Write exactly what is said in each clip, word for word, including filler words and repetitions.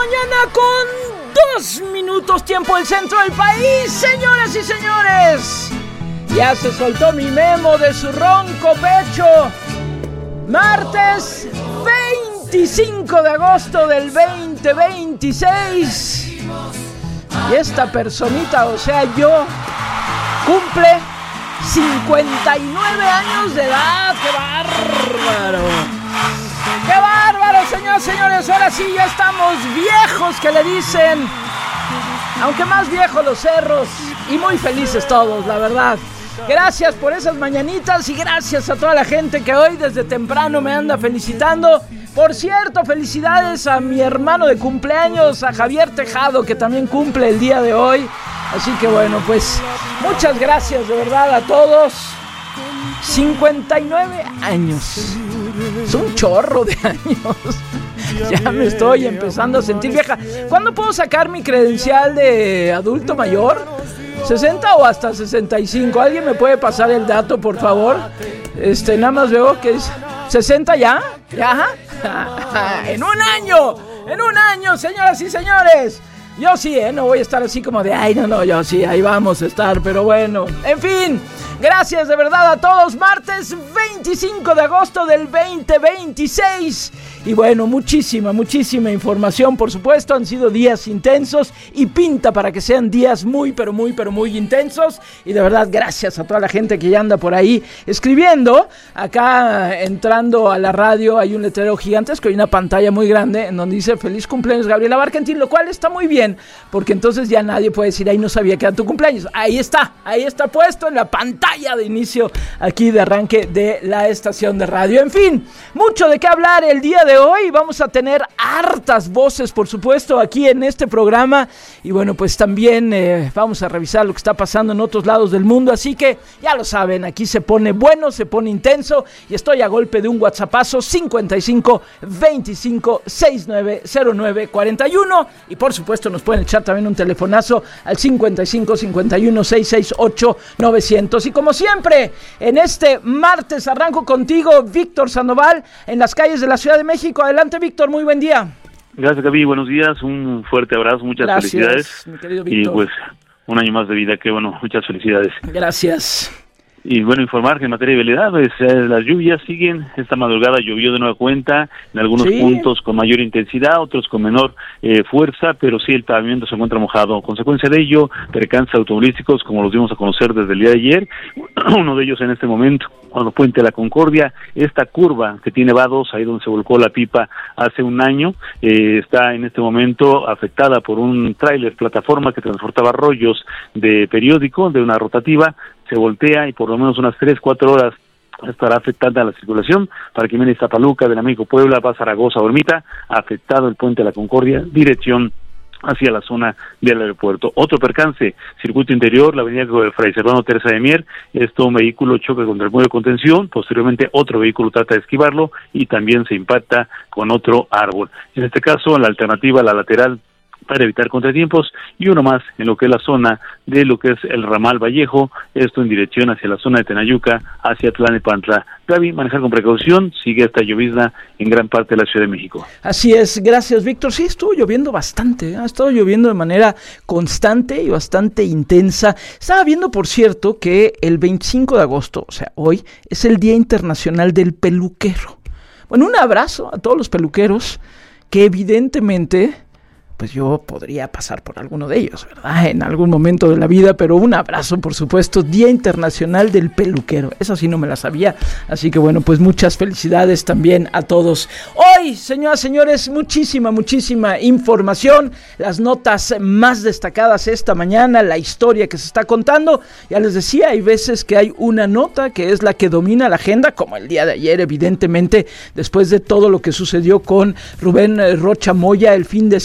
Mañana con dos minutos tiempo del centro del país, señoras y señores. Ya se soltó mi memo de su ronco pecho. Martes veinticinco de agosto del veinte veintiséis. Y esta personita, o sea yo, cumple cincuenta y nueve años de edad. ¡Qué bárbaro! ¡Qué bárbaro, señoras y señores! Ahora sí ya estamos viejos, que le dicen. Aunque más viejos los cerros. Y muy felices todos, la verdad. Gracias por esas mañanitas y gracias a toda la gente que hoy desde temprano me anda felicitando. Por cierto, felicidades a mi hermano de cumpleaños, a Javier Tejado, que también cumple el día de hoy. Así que bueno, pues muchas gracias de verdad a todos. cincuenta y nueve años. Es un chorro de años. Ya me estoy empezando a sentir vieja. ¿Cuándo puedo sacar mi credencial de adulto mayor? ¿sesenta o hasta sesenta y cinco? ¿Alguien me puede pasar el dato, por favor? Este, nada más veo que es ¿sesenta ya? ¿Ya? En un año, en un año, señoras y señores. Yo sí, ¿eh? No voy a estar así como de, ay, no, no, yo sí, ahí vamos a estar, pero bueno. En fin, gracias de verdad a todos. Martes veinticinco de agosto del veinte veintiséis. Y bueno, muchísima, muchísima información, por supuesto. Han sido días intensos y pinta para que sean días muy, pero muy, pero muy intensos. Y de verdad, gracias a toda la gente que ya anda por ahí escribiendo. Acá, entrando a la radio, hay un letrero gigantesco y una pantalla muy grande en donde dice feliz cumpleaños Gabriela Barkentin, lo cual está muy bien, porque entonces ya nadie puede decir, ahí no sabía que era tu cumpleaños. Ahí está, ahí está puesto en la pantalla de inicio aquí de arranque de la estación de radio. En fin, mucho de qué hablar el día de hoy. Vamos a tener hartas voces, por supuesto, aquí en este programa. Y bueno, pues también eh, vamos a revisar lo que está pasando en otros lados del mundo. Así que ya lo saben, aquí se pone bueno, se pone intenso. Y estoy a golpe de un WhatsAppazo cincuenta y cinco veinticinco sesenta y nueve cero nueve cuarenta y uno. Y por supuesto nos pueden echar también un telefonazo al cincuenta y cinco cincuenta y uno sesenta y seis ocho novecientos. Y como siempre, en este martes arranco contigo, Víctor Sandoval, en las calles de la Ciudad de México. Adelante, Víctor, muy buen día. Gracias, Gaby, buenos días, un fuerte abrazo, muchas Gracias, felicidades. Mi querido Víctor. Y pues, un año más de vida, que bueno, muchas felicidades. Gracias. Y bueno, informar que en materia de vialidad, pues, eh, las lluvias siguen. Esta madrugada llovió de nueva cuenta, en algunos ¿Sí? puntos con mayor intensidad, otros con menor eh, fuerza, pero sí el pavimento se encuentra mojado. Consecuencia de ello, percances automovilísticos, como los dimos a conocer desde el día de ayer, uno de ellos en este momento, cuando Puente de la Concordia, esta curva que tiene vados, ahí donde se volcó la pipa hace un año, eh, está en este momento afectada por un tráiler plataforma que transportaba rollos de periódico, de una rotativa, se voltea y por lo menos unas tres, cuatro horas estará afectada la circulación para quien viene de Iztapaluca, del amigo Puebla, va a Zaragoza o Ermita, afectado el Puente de la Concordia, dirección hacia la zona del aeropuerto. Otro percance, circuito interior, la avenida Fray Servando Teresa de Mier, esto un vehículo choca contra el muro de contención, posteriormente otro vehículo trata de esquivarlo y también se impacta con otro árbol. En este caso, la alternativa, la lateral, para evitar contratiempos, y uno más en lo que es la zona de lo que es el ramal Vallejo, esto en dirección hacia la zona de Tenayuca, hacia Tlalnepantla. Gaby, manejar con precaución, sigue esta llovizna en gran parte de la Ciudad de México. Así es, gracias Víctor. Sí, estuvo lloviendo bastante, ¿eh? Ha estado lloviendo de manera constante y bastante intensa. Estaba viendo, por cierto, que el veinticinco de agosto, o sea, hoy, es el Día Internacional del Peluquero. Bueno, un abrazo a todos los peluqueros que evidentemente, pues yo podría pasar por alguno de ellos, ¿verdad? En algún momento de la vida, pero un abrazo, por supuesto. Día Internacional del Peluquero. Eso sí no me la sabía. Así que bueno, pues muchas felicidades también a todos. Hoy, señoras y señores, muchísima, muchísima información. Las notas más destacadas esta mañana, la historia que se está contando. Ya les decía, hay veces que hay una nota que es la que domina la agenda, como el día de ayer, evidentemente, después de todo lo que sucedió con Rubén Rocha Moya el fin de semana.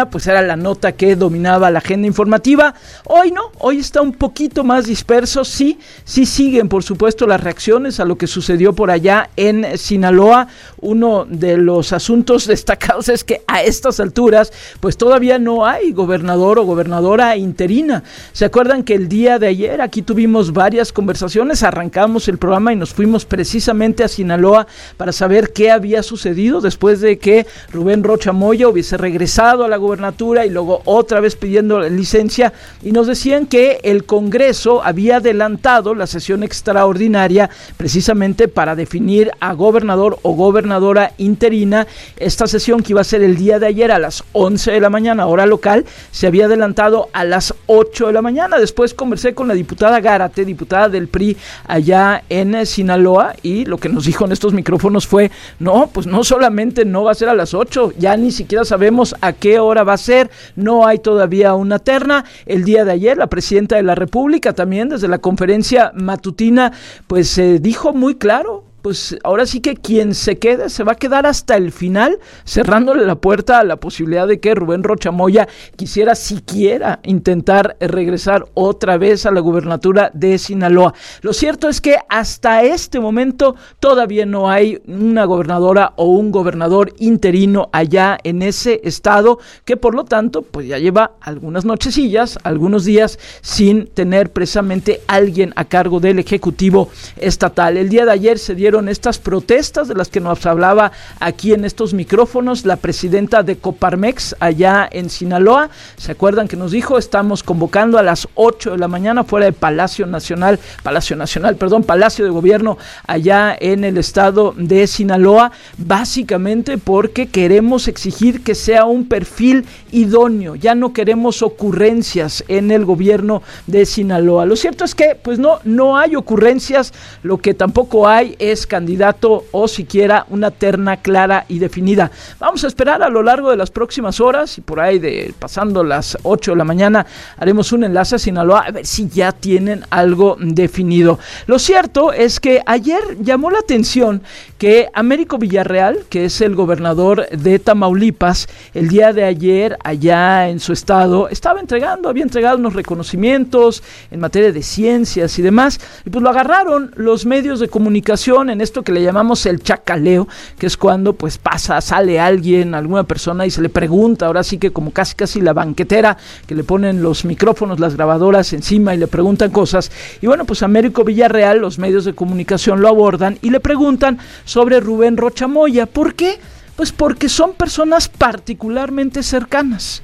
mañana pues era la nota que dominaba la agenda informativa. Hoy no, hoy está un poquito más disperso, sí, sí siguen por supuesto las reacciones a lo que sucedió por allá en Sinaloa. Uno de los asuntos destacados es que a estas alturas pues todavía no hay gobernador o gobernadora interina. ¿Se acuerdan que el día de ayer aquí tuvimos varias conversaciones? Arrancamos el programa y nos fuimos precisamente a Sinaloa para saber qué había sucedido después de que Rubén Rocha Moya hubiese regresado a la gubernatura y luego otra vez pidiendo licencia, y nos decían que el Congreso había adelantado la sesión extraordinaria precisamente para definir a gobernador o gobernadora interina. Esta sesión, que iba a ser el día de ayer a las once de la mañana, hora local, se había adelantado a las ocho de la mañana. Después conversé con la diputada Gárate, diputada del P R I allá en Sinaloa, y lo que nos dijo en estos micrófonos fue, no, pues no solamente no va a ser a las ocho, ya ni siquiera sabemos a qué hora va a ser, no hay todavía una terna. El día de ayer la presidenta de la República también desde la conferencia matutina pues eh, dijo muy claro, pues ahora sí que quien se quede se va a quedar hasta el final, cerrándole la puerta a la posibilidad de que Rubén Rocha Moya quisiera siquiera intentar regresar otra vez a la gubernatura de Sinaloa. Lo cierto es que hasta este momento todavía no hay una gobernadora o un gobernador interino allá en ese estado, que por lo tanto pues ya lleva algunas nochecillas, algunos días sin tener precisamente alguien a cargo del Ejecutivo estatal. El día de ayer se dieron estas protestas de las que nos hablaba aquí en estos micrófonos la presidenta de Coparmex allá en Sinaloa. ¿Se acuerdan que nos dijo? Estamos convocando a las ocho de la mañana fuera de Palacio Nacional, Palacio Nacional, perdón, Palacio de Gobierno allá en el estado de Sinaloa, básicamente porque queremos exigir que sea un perfil idóneo, ya no queremos ocurrencias en el gobierno de Sinaloa. Lo cierto es que pues no, no hay ocurrencias, lo que tampoco hay es candidato o siquiera una terna clara y definida. Vamos a esperar a lo largo de las próximas horas y por ahí de pasando las ocho de la mañana haremos un enlace a Sinaloa a ver si ya tienen algo definido. Lo cierto es que ayer llamó la atención que Américo Villarreal, que es el gobernador de Tamaulipas, el día de ayer allá en su estado estaba entregando, había entregado unos reconocimientos en materia de ciencias y demás, y pues lo agarraron los medios de comunicación en esto que le llamamos el chacaleo, que es cuando pues pasa, sale alguien, alguna persona y se le pregunta, ahora sí que como casi casi la banquetera, que le ponen los micrófonos, las grabadoras encima y le preguntan cosas, y bueno, pues Américo Villarreal, los medios de comunicación lo abordan y le preguntan sobre Rubén Rocha Moya. ¿Por qué? Pues porque son personas particularmente cercanas.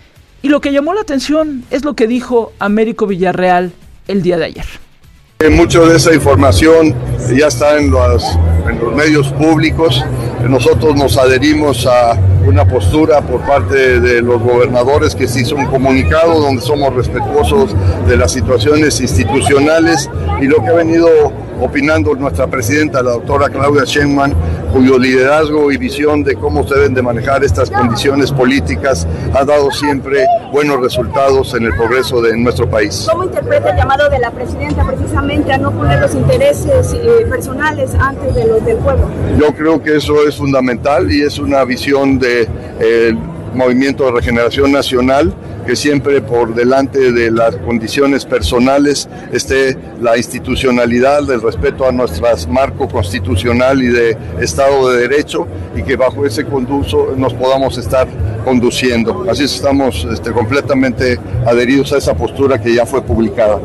Y lo que llamó la atención es lo que dijo Américo Villarreal el día de ayer. Mucho de esa información ya está en los, en los medios públicos. Nosotros nos adherimos a una postura por parte de los gobernadores que se hizo un comunicado donde somos respetuosos de las situaciones institucionales y lo que ha venido opinando nuestra presidenta, la doctora Claudia Sheinbaum, cuyo liderazgo y visión de cómo se deben de manejar estas condiciones políticas ha dado siempre buenos resultados en el progreso de nuestro país. ¿Cómo interpreta el llamado de la presidenta precisamente a no poner los intereses eh, personales antes de los del pueblo? Yo creo que eso es fundamental y es una visión del de, eh, Movimiento de Regeneración Nacional, que siempre por delante de las condiciones personales esté la institucionalidad, el respeto a nuestro marco constitucional y de Estado de Derecho, y que bajo ese conducto nos podamos estar conduciendo. Así es, estamos este, completamente adheridos a esa postura que ya fue publicada.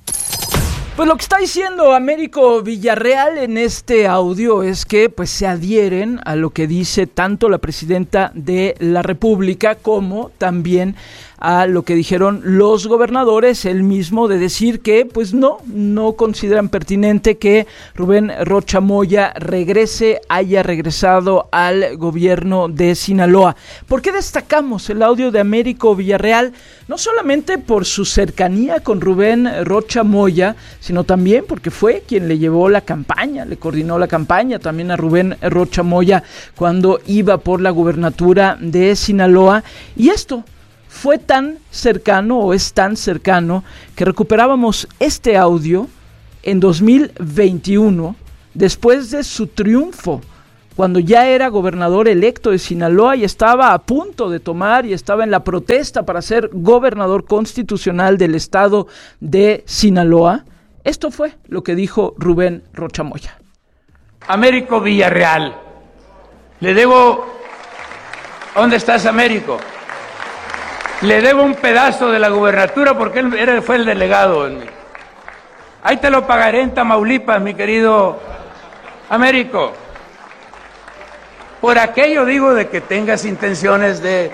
Pues lo que está diciendo Américo Villarreal en este audio es que pues se adhieren a lo que dice tanto la presidenta de la República como también a lo que dijeron los gobernadores, el mismo de decir que pues no, no consideran pertinente que Rubén Rocha Moya regrese, haya regresado al gobierno de Sinaloa. ¿Por qué destacamos el audio de Américo Villarreal? No solamente por su cercanía con Rubén Rocha Moya, sino también porque fue quien le llevó la campaña, le coordinó la campaña también a Rubén Rocha Moya cuando iba por la gubernatura de Sinaloa, y esto fue tan cercano o es tan cercano que recuperábamos este audio en dos mil veintiuno después de su triunfo cuando ya era gobernador electo de Sinaloa y estaba a punto de tomar y estaba en la protesta para ser gobernador constitucional del estado de Sinaloa. Esto fue lo que dijo Rubén Rocha Moya. Américo Villarreal, le debo... ¿Dónde estás, Américo? Le debo un pedazo de la gubernatura porque él era, fue el delegado. Ahí te lo pagaré en Tamaulipas, mi querido Américo. Por aquello digo de que tengas intenciones de...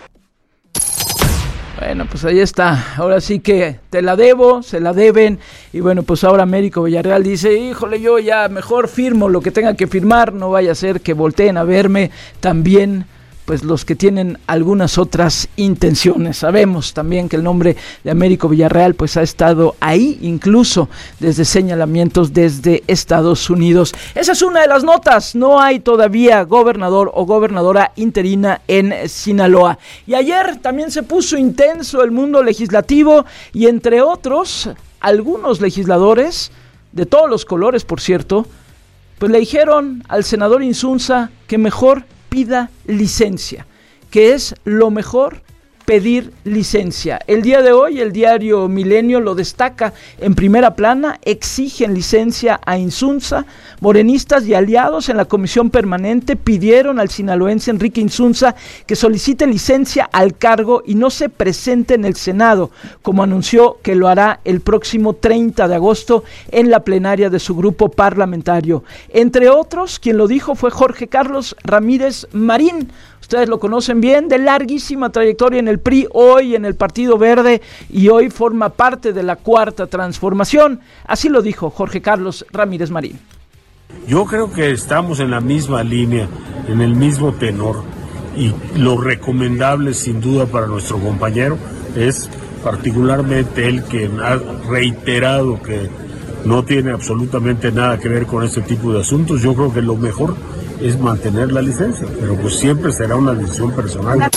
Bueno, pues ahí está, ahora sí que te la debo, se la deben, y bueno, pues ahora Américo Villarreal dice, híjole, yo ya mejor firmo lo que tenga que firmar, no vaya a ser que volteen a verme también, pues los que tienen algunas otras intenciones. Sabemos también que el nombre de Américo Villarreal pues ha estado ahí, incluso desde señalamientos desde Estados Unidos. Esa es una de las notas, no hay todavía gobernador o gobernadora interina en Sinaloa. Y ayer también se puso intenso el mundo legislativo y entre otros, algunos legisladores, de todos los colores por cierto, pues le dijeron al senador Insunza que mejor pida licencia, que es lo mejor, pedir licencia. El día de hoy el diario Milenio lo destaca en primera plana, exigen licencia a Insunza. Morenistas y aliados en la comisión permanente pidieron al sinaloense Enrique Insunza que solicite licencia al cargo y no se presente en el Senado, como anunció que lo hará el próximo treinta de agosto en la plenaria de su grupo parlamentario. Entre otros, quien lo dijo fue Jorge Carlos Ramírez Marín. Ustedes lo conocen bien, de larguísima trayectoria en el P R I, hoy en el Partido Verde y hoy forma parte de la Cuarta Transformación. Así lo dijo Jorge Carlos Ramírez Marín. Yo creo que estamos en la misma línea, en el mismo tenor, y lo recomendable sin duda para nuestro compañero es particularmente él, que ha reiterado que no tiene absolutamente nada que ver con este tipo de asuntos. Yo creo que lo mejor es mantener la licencia, pero pues siempre será una decisión personal.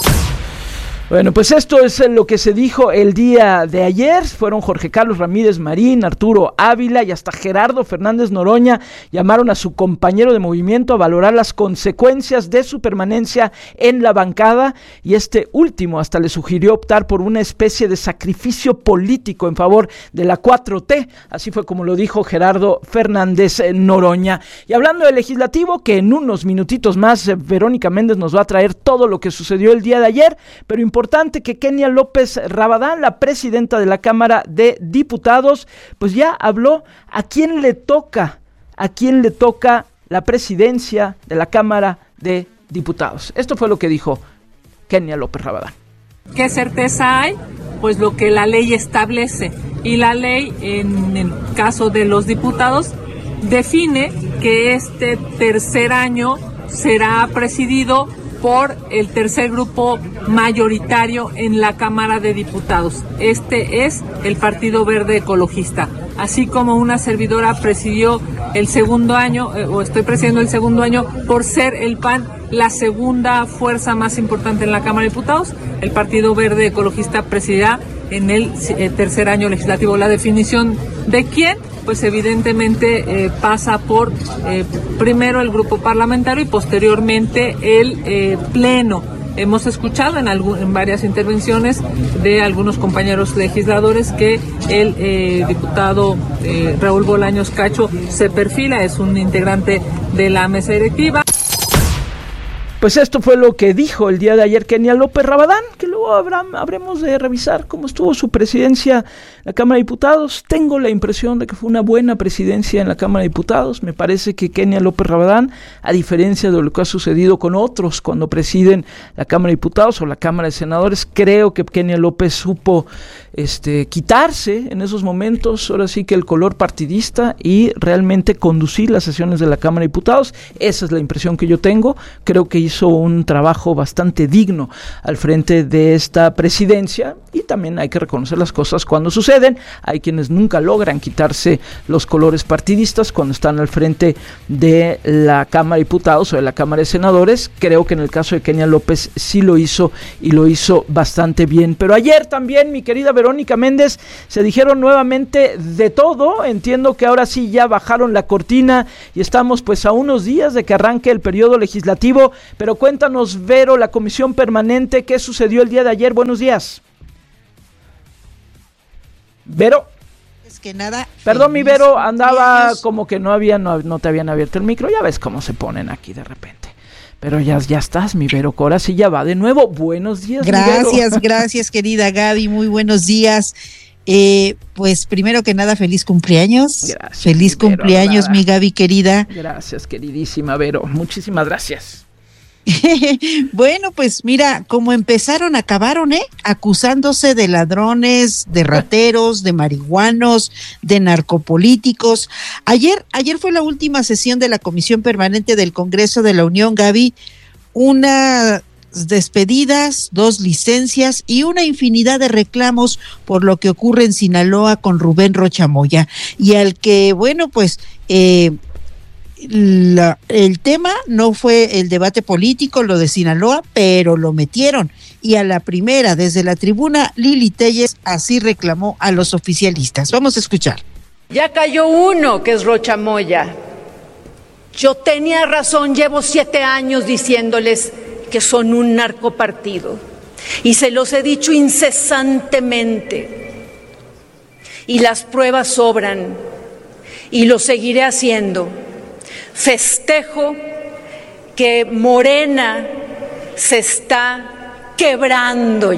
Bueno, pues esto es lo que se dijo el día de ayer. Fueron Jorge Carlos Ramírez Marín, Arturo Ávila y hasta Gerardo Fernández Noroña. Llamaron a su compañero de movimiento a valorar las consecuencias de su permanencia en la bancada, y este último hasta le sugirió optar por una especie de sacrificio político en favor de la cuatro T. Así fue como lo dijo Gerardo Fernández Noroña. Y hablando del legislativo, que en unos minutitos más eh, Verónica Méndez nos va a traer todo lo que sucedió el día de ayer, pero importante que Kenia López Rabadán, la presidenta de la Cámara de Diputados, pues ya habló a quién le toca, a quién le toca la presidencia de la Cámara de Diputados. Esto fue lo que dijo Kenia López Rabadán. ¿Qué certeza hay? Pues lo que la ley establece, y la ley, en el caso de los diputados, define que este tercer año será presidido por el tercer grupo mayoritario en la Cámara de Diputados. Este es el Partido Verde Ecologista. Así como una servidora presidió el segundo año, eh, o estoy presidiendo el segundo año, por ser el P A N la segunda fuerza más importante en la Cámara de Diputados, el Partido Verde Ecologista presidirá en el eh, tercer año legislativo. La definición de quién, pues evidentemente eh, pasa por eh, primero el grupo parlamentario y posteriormente el eh, pleno. Hemos escuchado en, algún, en varias intervenciones de algunos compañeros legisladores que el eh, diputado eh, Raúl Bolaños Cacho se perfila, es un integrante de la mesa directiva. Pues esto fue lo que dijo el día de ayer Kenia López Rabadán, que luego habrá, habremos de revisar cómo estuvo su presidencia en la Cámara de Diputados. Tengo la impresión de que fue una buena presidencia en la Cámara de Diputados. Me parece que Kenia López Rabadán, a diferencia de lo que ha sucedido con otros cuando presiden la Cámara de Diputados o la Cámara de Senadores, creo que Kenia López supo este, quitarse en esos momentos, ahora sí que el color partidista, y realmente conducir las sesiones de la Cámara de Diputados. Esa es la impresión que yo tengo. Creo que hizo hizo un trabajo bastante digno al frente de esta presidencia, y también hay que reconocer las cosas cuando suceden. Hay quienes nunca logran quitarse los colores partidistas cuando están al frente de la Cámara de Diputados o de la Cámara de Senadores. Creo que en el caso de Kenia López sí lo hizo y lo hizo bastante bien. Pero ayer también, mi querida Verónica Méndez, se dijeron nuevamente de todo. Entiendo que ahora sí ya bajaron la cortina y estamos pues a unos días de que arranque el periodo legislativo. Pero cuéntanos, Vero, la comisión permanente, ¿qué sucedió el día de ayer? Buenos días. Vero. Es que nada. Perdón, mi Vero, andaba como que no había, no, no te habían abierto el micro. Ya ves cómo se ponen aquí de repente. Pero ya, ya estás, mi Vero, ahora sí ya va de nuevo. Buenos días, Gracias, gracias, querida Gaby. Muy buenos días. Eh, pues primero que nada, feliz cumpleaños. Gracias, feliz Vero, cumpleaños, nada. Mi Gaby querida. Gracias, queridísima Vero. Muchísimas gracias. Bueno, pues mira, como empezaron, acabaron, ¿eh? Acusándose de ladrones, de rateros, de marihuanos, de narcopolíticos. Ayer, ayer fue la última sesión de la Comisión Permanente del Congreso de la Unión, Gaby. Unas despedidas, dos licencias y una infinidad de reclamos por lo que ocurre en Sinaloa con Rubén Rocha Moya. Y al que, bueno, pues... Eh, La, el tema no fue el debate político, lo de Sinaloa, pero lo metieron, y a la primera, desde la tribuna, Lili Téllez así reclamó a los oficialistas. Vamos a escuchar. Ya cayó uno, que es Rocha Moya. Yo tenía razón, llevo siete años diciéndoles que son un narcopartido, y se los he dicho incesantemente, y las pruebas sobran, y lo seguiré haciendo. Festejo que Morena se está quebrando.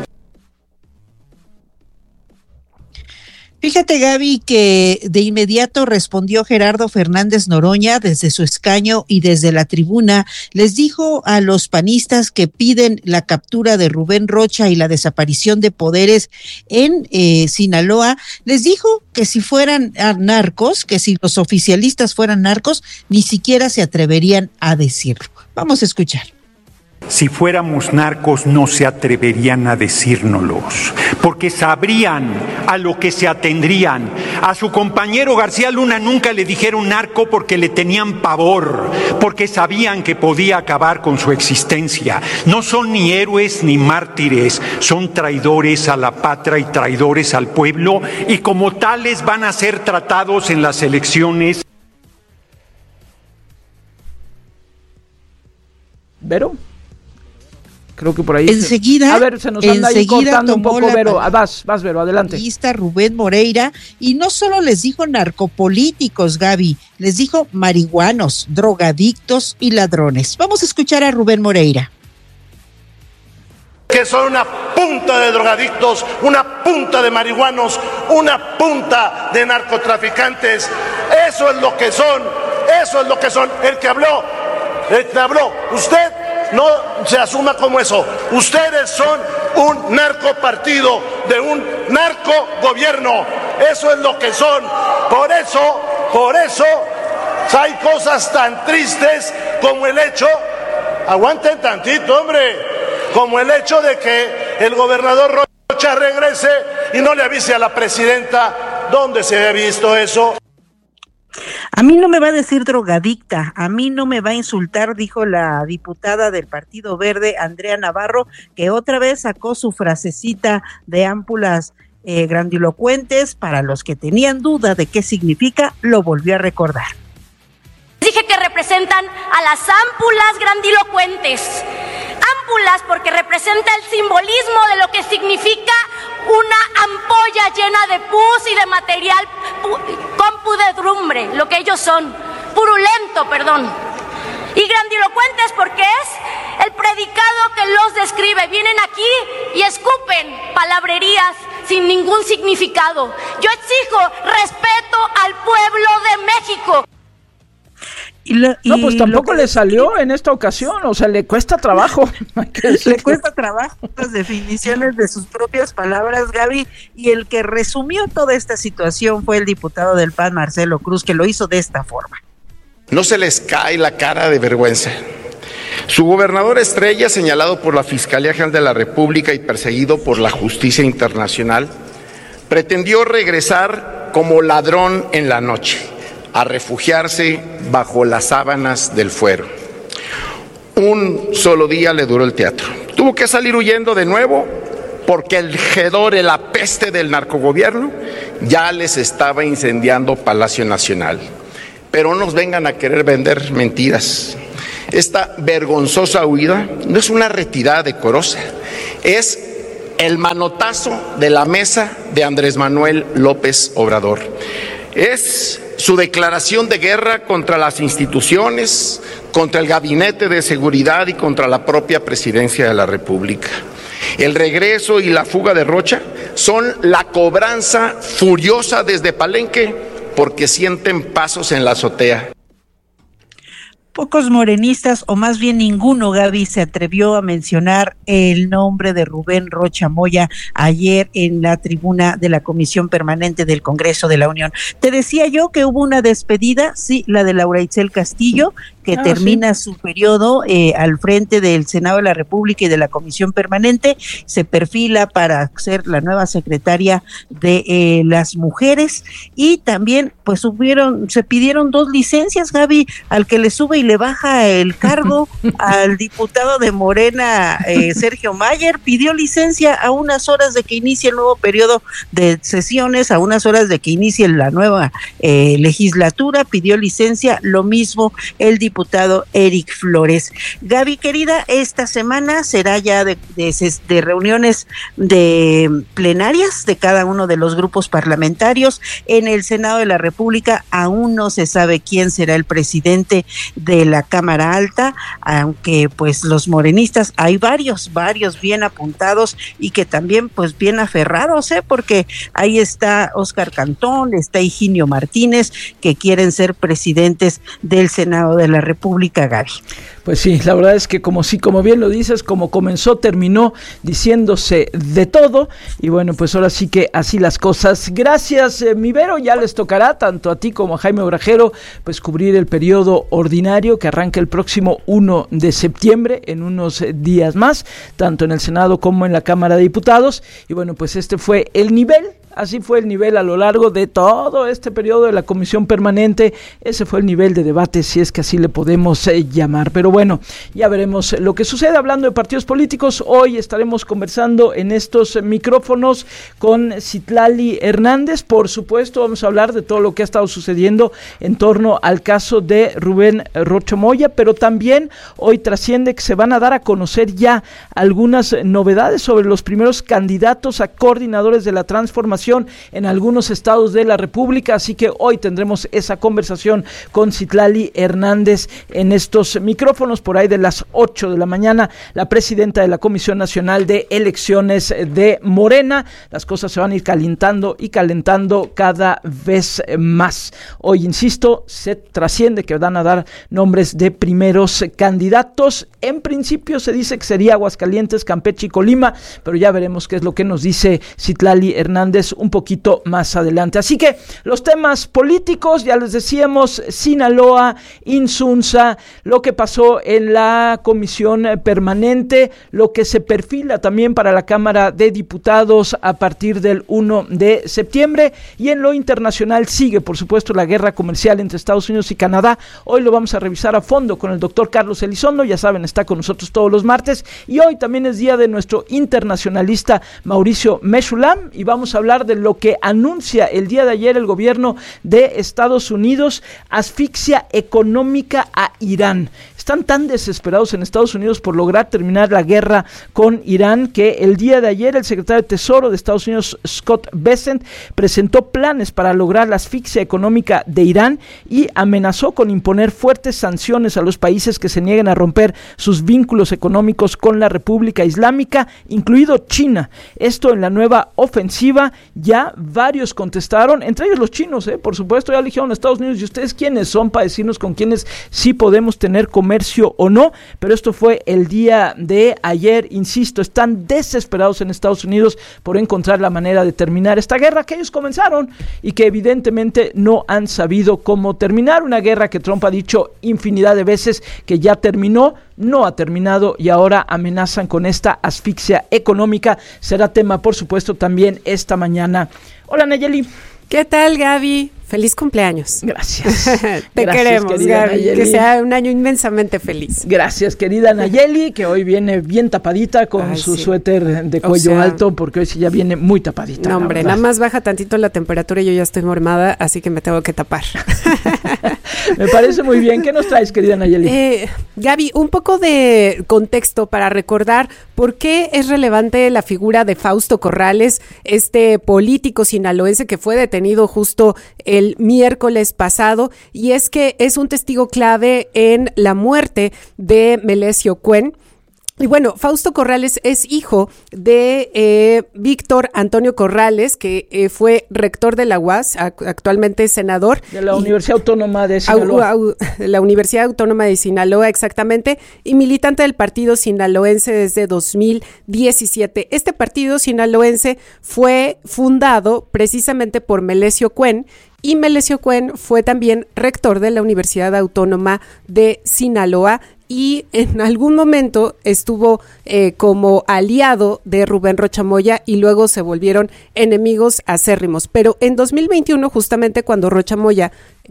Fíjate, Gaby, que de inmediato respondió Gerardo Fernández Noroña desde su escaño y desde la tribuna. Les dijo a los panistas que piden la captura de Rubén Rocha y la desaparición de poderes en eh, Sinaloa, les dijo que si fueran narcos, que si los oficialistas fueran narcos, ni siquiera se atreverían a decirlo. Vamos a escuchar. Si fuéramos narcos no se atreverían a decírnoslos, porque sabrían a lo que se atendrían. A su compañero García Luna nunca le dijeron narco porque le tenían pavor, porque sabían que podía acabar con su existencia. No son ni héroes ni mártires, son traidores a la patria y traidores al pueblo, y como tales van a ser tratados en las elecciones. ¿Vero? Creo que por ahí. Enseguida. Se... A ver, se nos anda ahí cortando un poco, Vero. Vas, vas, Vero, adelante. Rubén Moreira, y no solo les dijo narcopolíticos, Gaby, les dijo marihuanos, drogadictos y ladrones. Vamos a escuchar a Rubén Moreira. Que son una punta de drogadictos, una punta de marihuanos, una punta de narcotraficantes. Eso es lo que son, eso es lo que son. El que habló, el que habló, usted no se asuma como eso. Ustedes son un narcopartido de un narcogobierno. Eso es lo que son. Por eso, por eso hay cosas tan tristes como el hecho, aguanten tantito, hombre, como el hecho de que el gobernador Rocha regrese y no le avise a la presidenta. ¿Dónde se ha visto eso? A mí no me va a decir drogadicta, a mí no me va a insultar, dijo la diputada del Partido Verde, Andrea Navarro, que otra vez sacó su frasecita de ámpulas eh, grandilocuentes. Para los que tenían duda de qué significa, lo volvió a recordar. Dije que representan a las ámpulas grandilocuentes. Ámpulas porque representa el simbolismo de lo que significa una ampolla llena de pus y de material con pudredumbre, lo que ellos son, purulento, perdón. Y grandilocuentes porque es el predicado que los describe. Vienen aquí y escupen palabrerías sin ningún significado. Yo exijo respeto al pueblo de México. Y lo, y no, pues tampoco le salió en esta ocasión, o sea, le cuesta trabajo. Le cuesta trabajo las definiciones de sus propias palabras, Gaby, y el que resumió toda esta situación fue el diputado del P A N, Marcelo Cruz, que lo hizo de esta forma. No se les cae la cara de vergüenza. Su gobernador estrella, señalado por la Fiscalía General de la República y perseguido por la justicia internacional, pretendió regresar como ladrón en la noche, a refugiarse bajo las sábanas del fuero. Un solo día le duró el teatro. Tuvo que salir huyendo de nuevo porque el Gedore, la peste del narcogobierno, ya les estaba incendiando Palacio Nacional. Pero no nos vengan a querer vender mentiras. Esta vergonzosa huida no es una retirada decorosa, es el manotazo de la mesa de Andrés Manuel López Obrador. Es su declaración de guerra contra las instituciones, contra el Gabinete de Seguridad y contra la propia Presidencia de la República. El regreso y la fuga de Rocha son la cobranza furiosa desde Palenque porque sienten pasos en la azotea. Pocos morenistas, o más bien ninguno, Gaby, se atrevió a mencionar el nombre de Rubén Rocha Moya ayer en la tribuna de la Comisión Permanente del Congreso de la Unión. Te decía yo que hubo una despedida, sí, la de Laura Itzel Castillo, que ah, termina sí. su periodo eh, al frente del Senado de la República y de la Comisión Permanente, se perfila para ser la nueva secretaria de eh, las mujeres, y también pues hubieron, se pidieron dos licencias, Gaby, al que le sube y le baja el cargo al diputado de Morena, eh, Sergio Mayer, pidió licencia a unas horas de que inicie el nuevo periodo de sesiones, a unas horas de que inicie la nueva eh, legislatura, pidió licencia, lo mismo el diputado diputado Eric Flores. Gaby, querida, esta semana será ya de, de, de reuniones de plenarias de cada uno de los grupos parlamentarios. En el Senado de la República aún no se sabe quién será el presidente de la Cámara Alta, aunque pues los morenistas, hay varios, varios bien apuntados y que también pues bien aferrados, ¿eh? Porque ahí está Óscar Cantón, está Higinio Martínez, que quieren ser presidentes del Senado de la República, Gaby. Pues sí, la verdad es que como sí, como bien lo dices, como comenzó, terminó diciéndose de todo, y bueno, pues ahora sí que así las cosas. Gracias, eh, mi Vero, ya les tocará tanto a ti como a Jaime Obrajero, pues cubrir el periodo ordinario que arranca el próximo primero de septiembre, en unos días más, tanto en el Senado como en la Cámara de Diputados, y bueno, pues este fue el nivel. Así fue el nivel a lo largo de todo este periodo de la Comisión Permanente. Ese fue el nivel de debate, si es que así le podemos eh, llamar. Pero bueno, ya veremos lo que sucede. Hablando de partidos políticos, hoy estaremos conversando en estos micrófonos con Citlali Hernández. Por supuesto, vamos a hablar de todo lo que ha estado sucediendo en torno al caso de Rubén Rocha Moya, pero también hoy trasciende que se van a dar a conocer ya algunas novedades sobre los primeros candidatos a coordinadores de la transformación en algunos estados de la República, así que hoy tendremos esa conversación con Citlali Hernández en estos micrófonos por ahí de las ocho de la mañana, la presidenta de la Comisión Nacional de Elecciones de Morena. Las cosas se van a ir calentando y calentando cada vez más. Hoy, insisto, se trasciende que van a dar nombres de primeros candidatos. En principio se dice que sería Aguascalientes, Campeche y Colima, pero ya veremos qué es lo que nos dice Citlali Hernández un poquito más adelante. Así que los temas políticos, ya les decíamos, Sinaloa, Insunza, lo que pasó en la Comisión Permanente, lo que se perfila también para la Cámara de Diputados a partir del primero de septiembre, y en lo internacional sigue, por supuesto, la guerra comercial entre Estados Unidos y Canadá. Hoy lo vamos a revisar a fondo con el doctor Carlos Elizondo, ya saben, está con nosotros todos los martes, y hoy también es día de nuestro internacionalista Mauricio Meshulam, y vamos a hablar de lo que anuncia el día de ayer el gobierno de Estados Unidos: asfixia económica a Irán. Están tan desesperados en Estados Unidos por lograr terminar la guerra con Irán que el día de ayer el secretario de Tesoro de Estados Unidos, Scott Bessent, presentó planes para lograr la asfixia económica de Irán y amenazó con imponer fuertes sanciones a los países que se nieguen a romper sus vínculos económicos con la República Islámica, incluido China. Esto en la nueva ofensiva. Ya varios contestaron, entre ellos los chinos, eh, por supuesto, ya le dijeron a Estados Unidos: ¿y ustedes quiénes son para decirnos con quiénes sí podemos tener comercio comercio o no, pero esto fue el día de ayer. Insisto, están desesperados en Estados Unidos por encontrar la manera de terminar esta guerra que ellos comenzaron y que evidentemente no han sabido cómo terminar. Una guerra que Trump ha dicho infinidad de veces que ya terminó, no ha terminado y ahora amenazan con esta asfixia económica. Será tema, por supuesto, también esta mañana. Hola, Nayeli. ¿Qué tal, Gaby? Feliz cumpleaños. Gracias. Te Gracias, queremos, Gaby. Nayeli. Que sea un año inmensamente feliz. Gracias, querida Nayeli, que hoy viene bien tapadita con Ay, su sí. suéter de cuello o sea, alto, porque hoy sí ya viene muy tapadita. No, hombre, nada más baja tantito la temperatura y yo ya estoy mormada, así que me tengo que tapar. Me parece muy bien. ¿Qué nos traes, querida Nayeli? Eh, Gaby, un poco de contexto para recordar por qué es relevante la figura de Fausto Corrales, este político sinaloense que fue detenido justo el miércoles pasado, y es que es un testigo clave en la muerte de Melesio Cuen. Y bueno, Fausto Corrales es hijo de eh, Víctor Antonio Corrales, que eh, fue rector de la U A S, actualmente senador. De la Universidad Autónoma de Sinaloa. Au, au, la Universidad Autónoma de Sinaloa, exactamente, y militante del partido sinaloense desde dos mil diecisiete. Este partido sinaloense fue fundado precisamente por Melesio Cuen, y Melesio Cuen fue también rector de la Universidad Autónoma de Sinaloa, y en algún momento estuvo eh, como aliado de Rubén Rocha Moya y luego se volvieron enemigos acérrimos. Pero en dos mil veintiuno, justamente cuando Rocha Moya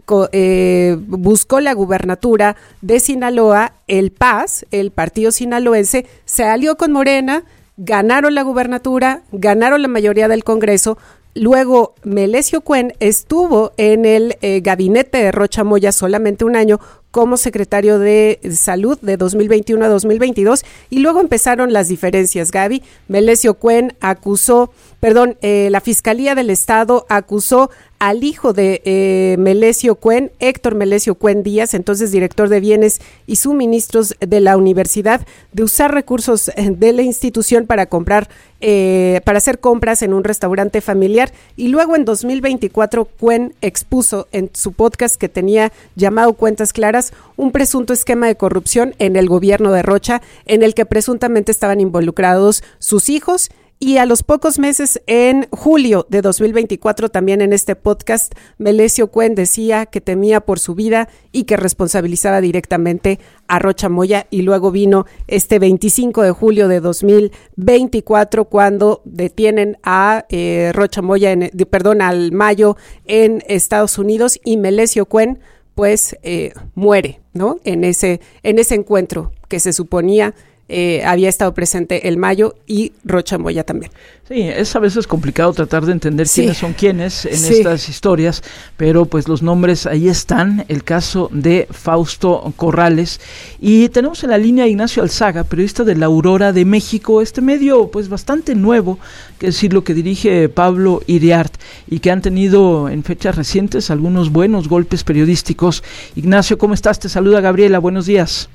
eh, buscó la gubernatura de Sinaloa, el P A S, el partido sinaloense, se alió con Morena, ganaron la gubernatura, ganaron la mayoría del Congreso. Luego, Melesio Cuen estuvo en el eh, gabinete de Rocha Moya solamente un año como secretario de Salud de dos mil veintiuno a dos mil veintidós, y luego empezaron las diferencias, Gaby. Melesio Cuen acusó, perdón, eh, la Fiscalía del Estado acusó al hijo de eh, Melesio Cuen, Héctor Melesio Cuen Díaz, entonces director de Bienes y Suministros de la universidad, de usar recursos de la institución para comprar, eh, para hacer compras en un restaurante familiar. Y luego en dos mil veinticuatro, Cuen expuso en su podcast que tenía llamado Cuentas Claras un presunto esquema de corrupción en el gobierno de Rocha, en el que presuntamente estaban involucrados sus hijos. Y a los pocos meses, en julio de dos mil veinticuatro, también en este podcast, Melesio Cuen decía que temía por su vida y que responsabilizaba directamente a Rocha Moya. Y luego vino este veinticinco de julio de dos mil veinticuatro, cuando detienen a eh, Rocha Moya, en, de, perdón, al Mayo en Estados Unidos, y Melesio Cuen pues eh, muere, ¿no? En ese, en ese encuentro que se suponía Eh, había estado presente el Mayo y Rocha Moya también. Sí, es a veces complicado tratar de entender sí. quiénes son quiénes en sí. estas historias, pero pues los nombres ahí están. El caso de Fausto Corrales, y tenemos en la línea a Ignacio Alzaga, periodista de La Aurora de México, este medio pues bastante nuevo, que decir, lo que dirige Pablo Iriart, y que han tenido en fechas recientes algunos buenos golpes periodísticos. Ignacio, ¿cómo estás? Te saluda Gabriela, buenos días.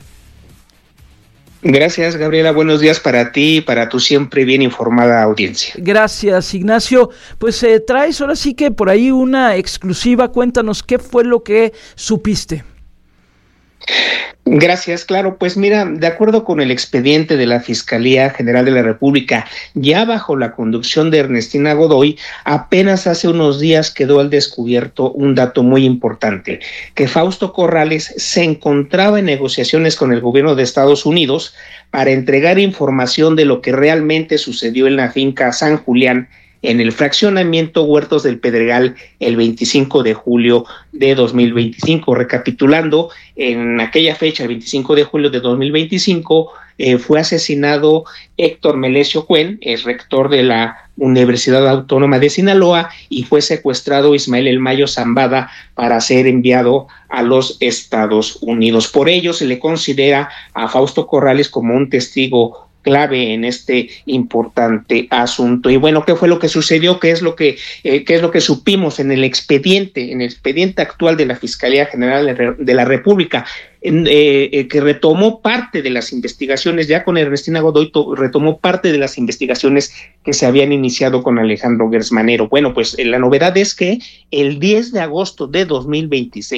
Gracias, Gabriela. Buenos días para ti y para tu siempre bien informada audiencia. Gracias, Ignacio. Pues eh, traes ahora sí que por ahí una exclusiva. Cuéntanos qué fue lo que supiste. Gracias, claro, pues mira, de acuerdo con el expediente de la Fiscalía General de la República, ya bajo la conducción de Ernestina Godoy, apenas hace unos días quedó al descubierto un dato muy importante, que Fausto Corrales se encontraba en negociaciones con el gobierno de Estados Unidos para entregar información de lo que realmente sucedió en la finca San Julián, en el fraccionamiento Huertos del Pedregal, el veinticinco de julio de dos mil veinticinco. Recapitulando, en aquella fecha, el veinticinco de julio de dos mil veinticinco, eh, fue asesinado Héctor Melesio Cuen, es rector de la Universidad Autónoma de Sinaloa, y fue secuestrado Ismael El Mayo Zambada para ser enviado a los Estados Unidos. Por ello, se le considera a Fausto Corrales como un testigo clave en este importante asunto. Y bueno, ¿qué fue lo que sucedió? ¿Qué es lo que eh, qué es lo que supimos en el expediente, en el expediente actual de la Fiscalía General de la República, en, eh, eh, que retomó parte de las investigaciones, ya con Ernestina Godoy to, retomó parte de las investigaciones que se habían iniciado con Alejandro Gersmanero? Bueno, pues eh, la novedad es que el diez de agosto de dos mil veintiséis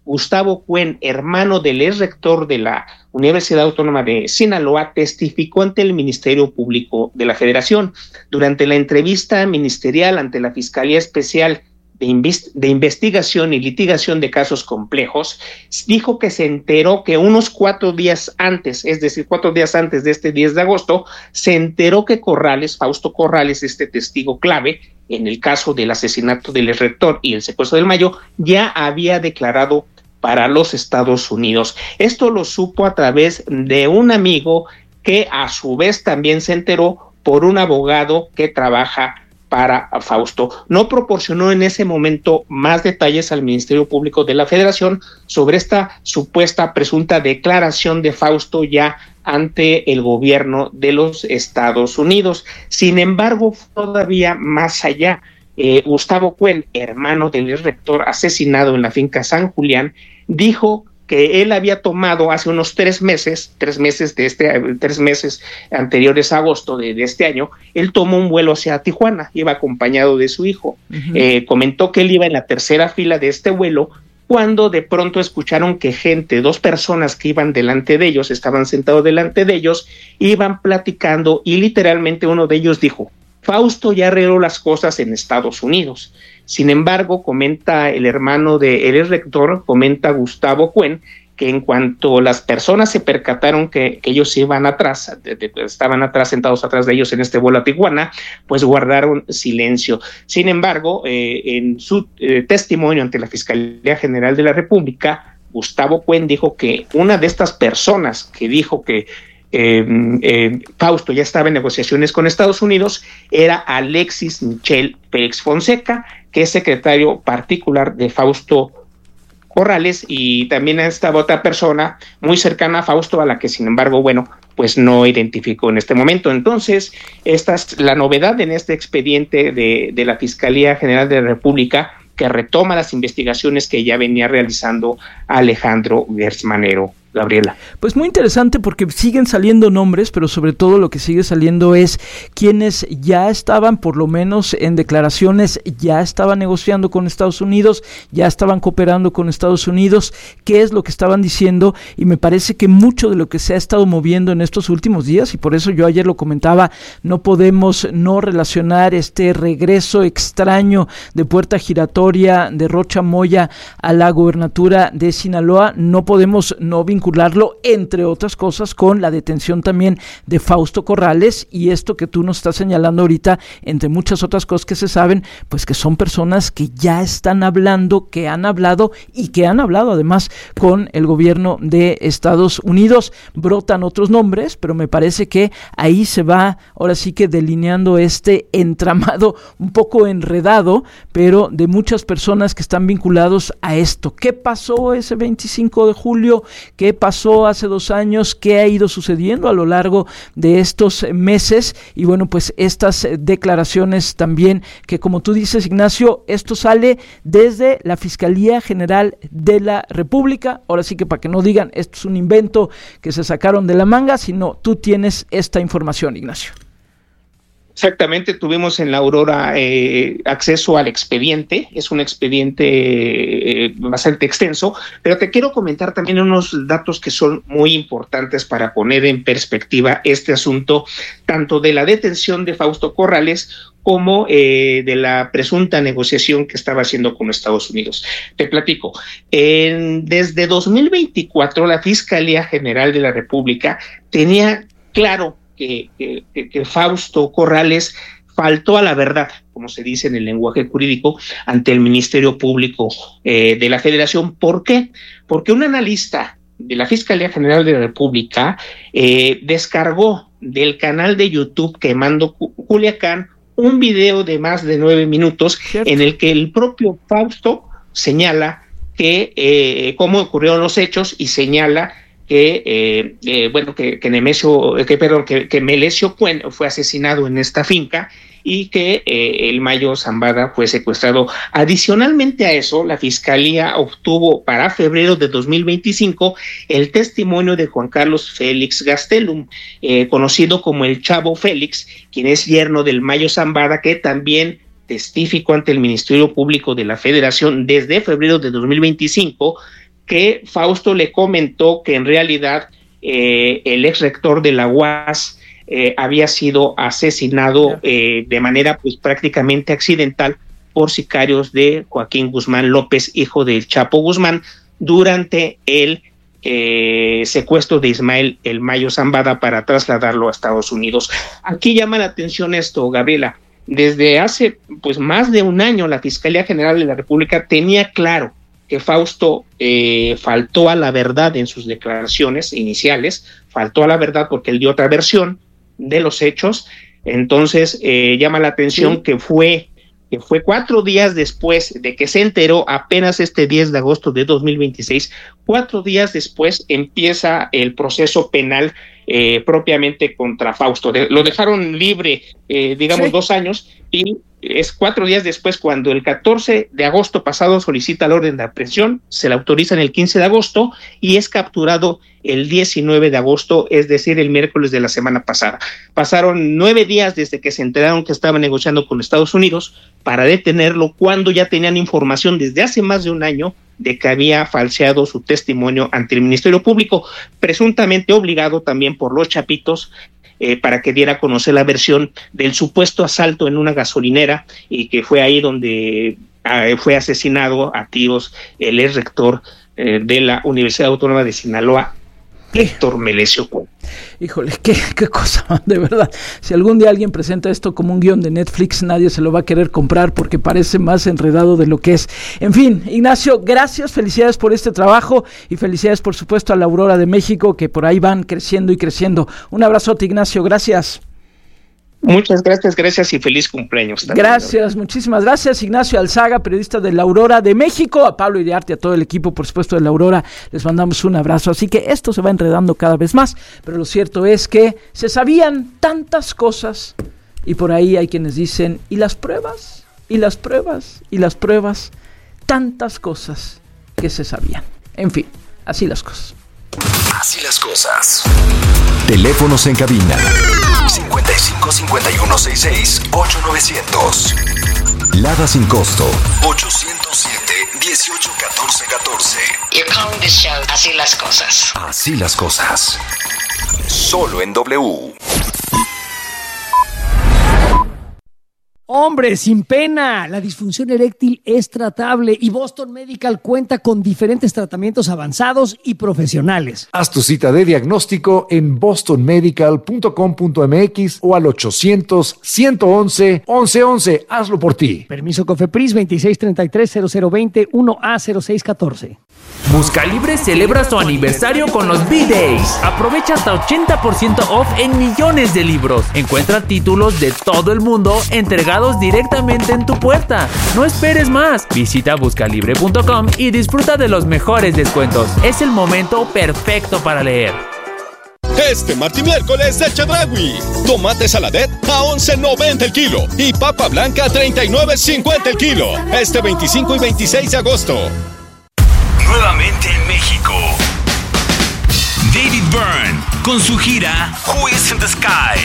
Gustavo Cuen, hermano del ex rector de la Universidad Autónoma de Sinaloa, testificó ante el Ministerio Público de la Federación. Durante la entrevista ministerial ante la Fiscalía Especial de, Invest- de Investigación y Litigación de Casos Complejos, dijo que se enteró que unos cuatro días antes, es decir, cuatro días antes de este diez de agosto, se enteró que Corrales, Fausto Corrales, este testigo clave en el caso del asesinato del ex rector y el secuestro del Mayo, ya había declarado para los Estados Unidos. Esto lo supo a través de un amigo que a su vez también se enteró por un abogado que trabaja para Fausto. No proporcionó en ese momento más detalles al Ministerio Público de la Federación sobre esta supuesta presunta declaración de Fausto ya ante el gobierno de los Estados Unidos. Sin embargo, todavía más allá, eh, Gustavo Cuen, hermano del ex rector asesinado en la finca San Julián, dijo que él había tomado hace unos tres meses, tres meses de este, tres meses anteriores a agosto de, de este año, él tomó un vuelo hacia Tijuana, iba acompañado de su hijo. Uh-huh. Eh, comentó que él iba en la tercera fila de este vuelo, cuando de pronto escucharon que gente, dos personas que iban delante de ellos, estaban sentados delante de ellos, iban platicando y literalmente uno de ellos dijo: Fausto ya arregló las cosas en Estados Unidos. Sin embargo, comenta el hermano del ex rector, comenta Gustavo Cuen, que en cuanto las personas se percataron que, que ellos iban atrás, de, de, estaban atrás, sentados atrás de ellos en este vuelo a Tijuana, pues guardaron silencio. Sin embargo, eh, en su eh, testimonio ante la Fiscalía General de la República, Gustavo Cuen dijo que una de estas personas que dijo que Eh, eh, Fausto ya estaba en negociaciones con Estados Unidos era Alexis Michel Félix Fonseca, que es secretario particular de Fausto Corrales, y también estaba otra persona muy cercana a Fausto, a la que sin embargo, bueno, pues no identificó en este momento. Entonces, esta es la novedad en este expediente de, de la Fiscalía General de la República, que retoma las investigaciones que ya venía realizando Alejandro Gertz Manero. Gabriela. Pues muy interesante, porque siguen saliendo nombres, pero sobre todo lo que sigue saliendo es quienes ya estaban, por lo menos en declaraciones, ya estaban negociando con Estados Unidos, ya estaban cooperando con Estados Unidos, qué es lo que estaban diciendo, y me parece que mucho de lo que se ha estado moviendo en estos últimos días, y por eso yo ayer lo comentaba, no podemos no relacionar este regreso extraño de puerta giratoria de Rocha Moya a la gobernatura de Sinaloa, no podemos no vincular vincularlo, entre otras cosas, con la detención también de Fausto Corrales, y esto que tú nos estás señalando ahorita, entre muchas otras cosas que se saben, pues que son personas que ya están hablando, que han hablado y que han hablado además con el gobierno de Estados Unidos. Brotan otros nombres, pero me parece que ahí se va ahora sí que delineando este entramado un poco enredado, pero de muchas personas que están vinculados a esto. ¿Qué pasó ese veinticinco de julio? ¿Qué pasó hace dos años? ¿Qué ha ido sucediendo a lo largo de estos meses? Y bueno, pues estas declaraciones también, que como tú dices, Ignacio, esto sale desde la Fiscalía General de la República. Ahora sí que para que no digan, esto es un invento que se sacaron de la manga, sino tú tienes esta información, Ignacio. Exactamente, tuvimos en la Aurora eh, acceso al expediente, es un expediente eh, bastante extenso, pero te quiero comentar también unos datos que son muy importantes para poner en perspectiva este asunto, tanto de la detención de Fausto Corrales como eh, de la presunta negociación que estaba haciendo con Estados Unidos. Te platico, en, desde dos mil veinticuatro la Fiscalía General de la República tenía claro Que, que, que Fausto Corrales faltó a la verdad, como se dice en el lenguaje jurídico, ante el Ministerio Público eh, de la Federación. ¿Por qué? Porque un analista de la Fiscalía General de la República eh, descargó del canal de YouTube Quemando Culiacán un video de más de nueve minutos, ¿cierto?, en el que el propio Fausto señala que eh, cómo ocurrieron los hechos y señala que eh, eh, bueno que, que Nemesio, que perdón, que, que Melesio Cuen fue asesinado en esta finca y que eh, el Mayo Zambada fue secuestrado. Adicionalmente a eso, la Fiscalía obtuvo para febrero de dos mil veinticinco el testimonio de Juan Carlos Félix Gastelum, eh, conocido como el Chavo Félix, quien es yerno del Mayo Zambada, que también testificó ante el Ministerio Público de la Federación desde febrero de dos mil veinticinco, que Fausto le comentó que en realidad eh, el ex rector de la U A S eh, había sido asesinado eh, de manera pues prácticamente accidental por sicarios de Joaquín Guzmán López, hijo del Chapo Guzmán, durante el eh, secuestro de Ismael El Mayo Zambada para trasladarlo a Estados Unidos. Aquí llama la atención esto, Gabriela. Desde hace pues más de un año la Fiscalía General de la República tenía claro que Fausto eh, faltó a la verdad en sus declaraciones iniciales, faltó a la verdad porque él dio otra versión de los hechos. Entonces eh, llama la atención sí. que fue que fue cuatro días después de que se enteró, apenas este diez de agosto de dos mil veintiséis, cuatro días después empieza el proceso penal eh, propiamente contra Fausto. De, lo dejaron libre, eh, digamos, sí. dos años, y es cuatro días después cuando el catorce de agosto pasado solicita la orden de aprehensión, se la autorizan el quince de agosto y es capturado el diecinueve de agosto, es decir, el miércoles de la semana pasada. Pasaron nueve días desde que se enteraron que estaba negociando con Estados Unidos para detenerlo, cuando ya tenían información desde hace más de un año de que había falseado su testimonio ante el Ministerio Público, presuntamente obligado también por los Chapitos, Eh, para que diera a conocer la versión del supuesto asalto en una gasolinera, y que fue ahí donde eh, fue asesinado a tiros el ex rector eh, de la Universidad Autónoma de Sinaloa, Héctor Melesio Cuellar. Híjole, qué, qué cosa, de verdad. Si algún día alguien presenta esto como un guión de Netflix, nadie se lo va a querer comprar porque parece más enredado de lo que es. En fin, Ignacio, gracias, felicidades por este trabajo y felicidades, por supuesto, a la Aurora de México, que por ahí van creciendo y creciendo. Un abrazote, Ignacio, gracias. Muchas gracias, gracias y feliz cumpleaños también. Gracias, muchísimas gracias, Ignacio Alzaga, periodista de La Aurora de México, a Pablo Iriarte, a todo el equipo, por supuesto, de La Aurora, les mandamos un abrazo. Así que esto se va enredando cada vez más, pero lo cierto es que se sabían tantas cosas, y por ahí hay quienes dicen, ¿y las pruebas? ¿Y las pruebas? ¿Y las pruebas? Tantas cosas que se sabían. En fin, así las cosas. Así las cosas. Teléfonos en cabina cincuenta y cinco, cincuenta y uno, sesenta y seis, ocho novecientos. Lada sin costo ochocientos siete, dieciocho, catorce, catorce. You're calling this show Así las cosas. Así las cosas. Solo en W. Hombre, sin pena, la disfunción eréctil es tratable y Boston Medical cuenta con diferentes tratamientos avanzados y profesionales. Haz tu cita de diagnóstico en boston medical punto com punto m x o al ochocientos, ciento once, once once. Hazlo por ti. Permiso COFEPRIS veintiséis treinta y tres, cero cero veinte, uno A cero seis catorce. Buscalibre celebra su aniversario con los B-Days. Aprovecha hasta ochenta por ciento off en millones de libros. Encuentra títulos de todo el mundo entregados directamente en tu puerta. No esperes más. Visita buscalibre punto com y disfruta de los mejores descuentos. Es el momento perfecto para leer. Este martes y miércoles de Chedraui. Tomate saladet a once noventa el kilo y papa blanca a treinta y nueve cincuenta el kilo. Este veinticinco y veintiséis de agosto. Nuevamente en México. David Byrne con su gira Who is in the Sky.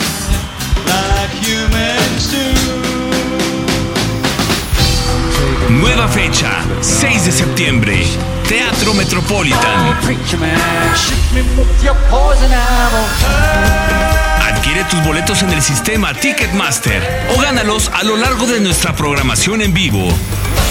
Nueva fecha, seis de septiembre, Teatro Metropolitan. Adquiere tus boletos en el sistema Ticketmaster o gánalos a lo largo de nuestra programación en vivo.